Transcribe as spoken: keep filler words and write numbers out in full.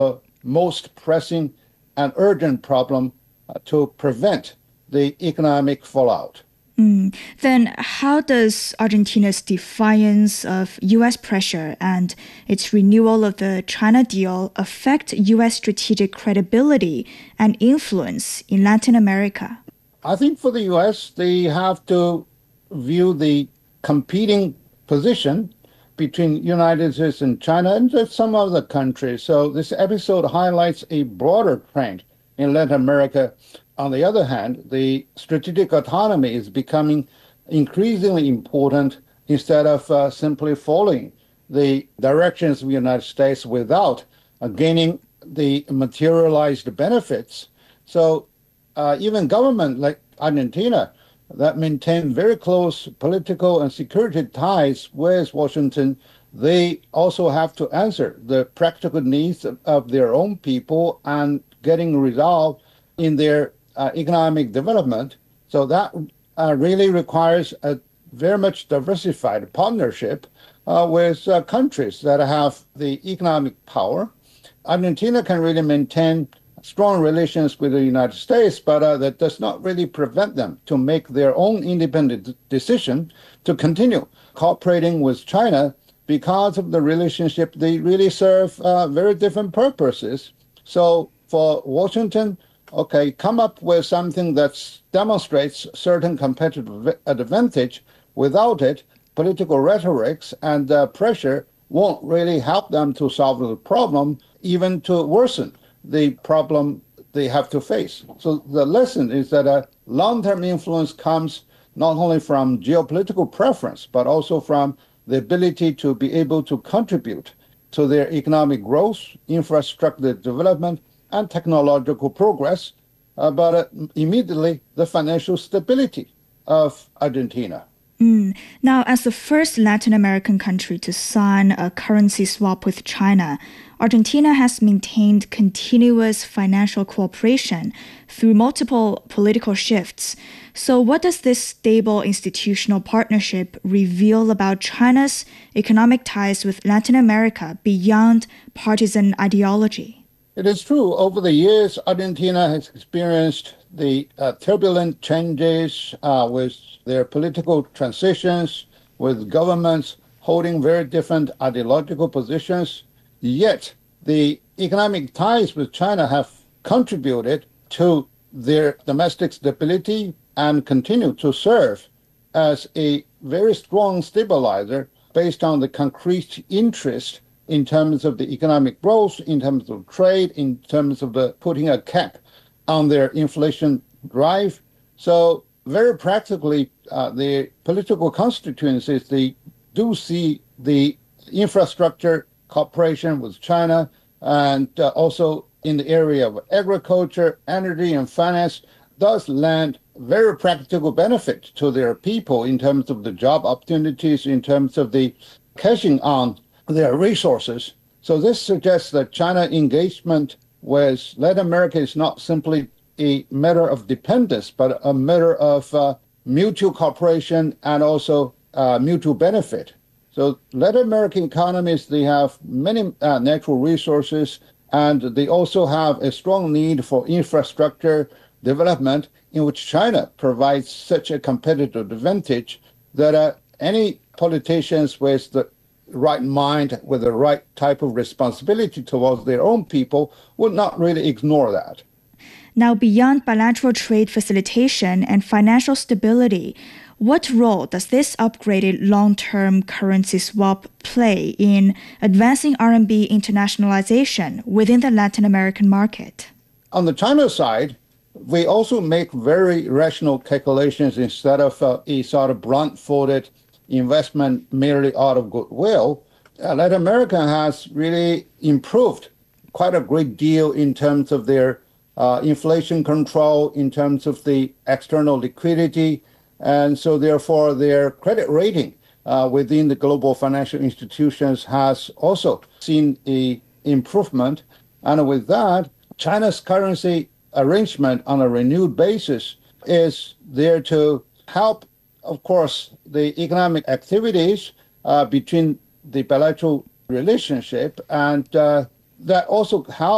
the most pressing and urgent problem uh, to prevent the economic fallout. Mm. Then, how does Argentina's defiance of U S pressure and its renewal of the China deal affect U S strategic credibility and influence in Latin America? I think for the U S, they have to view the competing position between United States and China and just some other countries. So this episode highlights a broader trend in Latin America. On the other hand, the strategic autonomy is becoming increasingly important instead of uh, simply following the directions of the United States without uh, gaining the materialized benefits. So uh, even government like Argentina that maintain very close political and security ties with Washington, they also have to answer the practical needs of, of their own people and getting resolved in their uh, economic development. So that uh, really requires a very much diversified partnership uh, with uh, countries that have the economic power. Argentina can really maintain strong relations with the United States, but uh, that does not really prevent them to make their own independent decision to continue cooperating with China because of the relationship. They really serve uh, very different purposes. So for Washington, okay, come up with something that demonstrates certain competitive advantage. Without it, political rhetorics and uh, pressure won't really help them to solve the problem, even to worsen the problem they have to face. So the lesson is that a long-term influence comes not only from geopolitical preference, but also from the ability to be able to contribute to their economic growth, infrastructure development, and technological progress, uh, but uh, immediately the financial stability of Argentina. Mm. Now, as the first Latin American country to sign a currency swap with China, Argentina has maintained continuous financial cooperation through multiple political shifts. So what does this stable institutional partnership reveal about China's economic ties with Latin America beyond partisan ideology? It is true. Over the years, Argentina has experienced the uh, turbulent changes uh, with their political transitions, with governments holding very different ideological positions. Yet, the economic ties with China have contributed to their domestic stability and continue to serve as a very strong stabilizer based on the concrete interest in terms of the economic growth, in terms of trade, in terms of the putting a cap on their inflation drive. So very practically, uh, the political constituencies, they do see the infrastructure cooperation with China and uh, also in the area of agriculture, energy, and finance does lend very practical benefit to their people in terms of the job opportunities, in terms of the cashing on their resources. So this suggests that China engagement with Latin America is not simply a matter of dependence, but a matter of uh, mutual cooperation and also uh, mutual benefit. So Latin American economies, they have many uh, natural resources, and they also have a strong need for infrastructure development in which China provides such a competitive advantage that uh, any politicians with the right mind, with the right type of responsibility towards their own people would not really ignore that. Now, beyond bilateral trade facilitation and financial stability, what role does this upgraded long-term currency swap play in advancing R M B internationalization within the Latin American market? On the China side, we also make very rational calculations instead of uh, a sort of blunt-folded investment merely out of goodwill. Uh, Latin America has really improved quite a great deal in terms of their uh, inflation control, in terms of the external liquidity, and so therefore their credit rating uh, within the global financial institutions has also seen a improvement. And with that, China's currency arrangement on a renewed basis is there to help, of course, the economic activities uh, between the bilateral relationship, and uh, that also helps